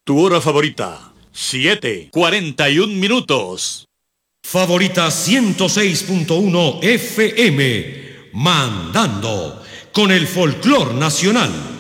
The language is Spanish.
Tu hora favorita, 7:41. Favorita 106.1 FM, mandando con el folclor nacional.